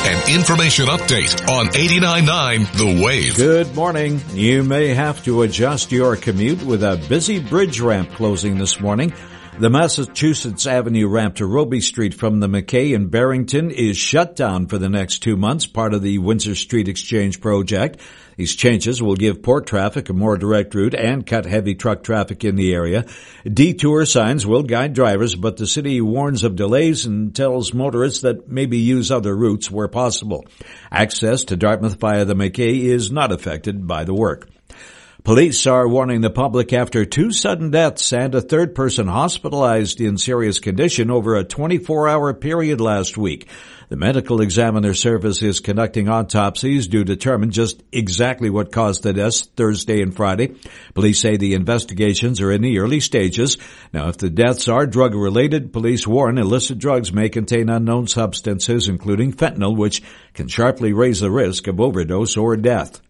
An information update on 89.9 The Wave. Good morning. You may have to adjust your commute with a busy bridge ramp closing this morning. The Massachusetts Avenue ramp to Robie Street from the McKay in Barrington is shut down for the next 2 months, part of the Windsor Street Exchange project. These changes will give port traffic a more direct route and cut heavy truck traffic in the area. Detour signs will guide drivers, but the city warns of delays and tells motorists that maybe use other routes where possible. Access to Dartmouth via the McKay is not affected by the work. Police are warning the public after 2 sudden deaths and a third person hospitalized in serious condition over a 24-hour period last week. The Medical Examiner Service is conducting autopsies to determine just exactly what caused the deaths Thursday and Friday. Police say the investigations are in the early stages. Now, if the deaths are drug-related, police warn illicit drugs may contain unknown substances, including fentanyl, which can sharply raise the risk of overdose or death.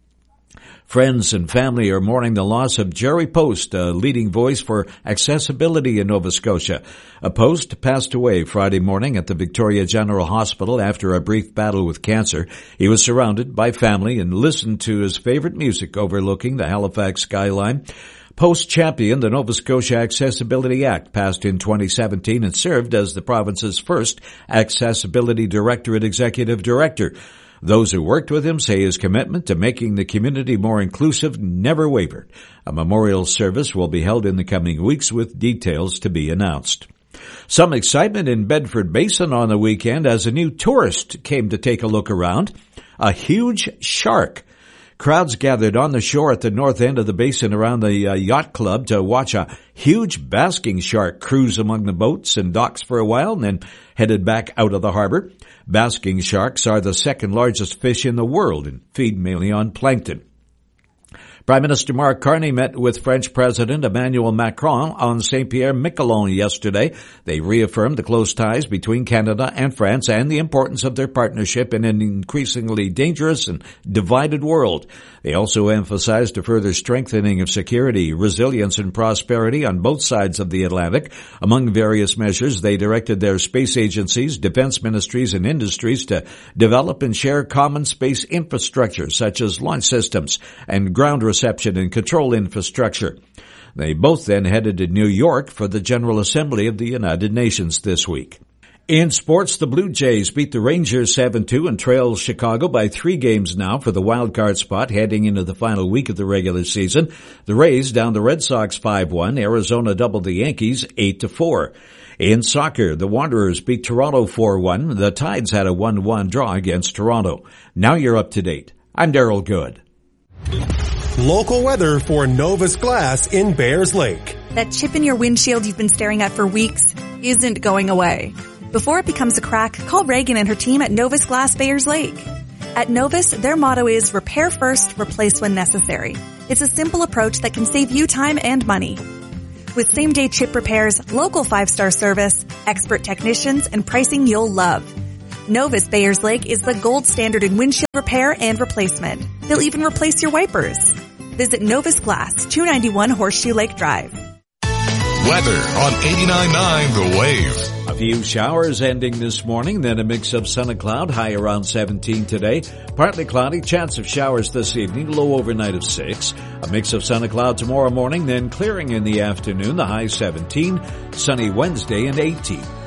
Friends and family are mourning the loss of Jerry Post, a leading voice for accessibility in Nova Scotia. Post passed away Friday morning at the Victoria General Hospital after a brief battle with cancer. He was surrounded by family and listened to his favorite music overlooking the Halifax skyline. Post championed the Nova Scotia Accessibility Act passed in 2017 and served as the province's first Accessibility Directorate Executive Director. Those who worked with him say his commitment to making the community more inclusive never wavered. A memorial service will be held in the coming weeks with details to be announced. Some excitement in Bedford Basin on the weekend as a new tourist came to take a look around. A huge shark. Crowds gathered on the shore at the north end of the basin around the yacht club to watch a huge basking shark cruise among the boats and docks for a while and then headed back out of the harbor. Basking sharks are the second largest fish in the world and feed mainly on plankton. Prime Minister Mark Carney met with French President Emmanuel Macron on Saint-Pierre-Miquelon yesterday. They reaffirmed the close ties between Canada and France and the importance of their partnership in an increasingly dangerous and divided world. They also emphasized a further strengthening of security, resilience, and prosperity on both sides of the Atlantic. Among various measures, they directed their space agencies, defense ministries, and industries to develop and share common space infrastructure, such as launch systems and ground reception and control infrastructure. They both then headed to New York for the General Assembly of the United Nations this week. In sports, the Blue Jays beat the Rangers 7-2 and trail Chicago by 3 games now for the wild card spot heading into the final week of the regular season. The Rays down the Red Sox 5-1. Arizona doubled the Yankees 8-4. In soccer, the Wanderers beat Toronto 4-1. The Tides had a 1-1 draw against Toronto. Now you're up to date. I'm Daryl Good. Local weather for Novus Glass in Bayers Lake. That chip in your windshield you've been staring at for weeks isn't going away. Before it becomes a crack, call Reagan and her team at Novus Glass Bayers Lake. At Novus, their motto is repair first, replace when necessary. It's a simple approach that can save you time and money. With same-day chip repairs, local 5-star service, expert technicians, and pricing you'll love. Novus Bayers Lake is the gold standard in windshield repair and replacement. They'll even replace your wipers. Visit Novus Glass, 291 Horseshoe Lake Drive. Weather on 89.9 The Wave. A few showers ending this morning, then a mix of sun and cloud, high around 17 today. Partly cloudy, chance of showers this evening, low overnight of 6. A mix of sun and cloud tomorrow morning, then clearing in the afternoon, the high 17. Sunny Wednesday and 18.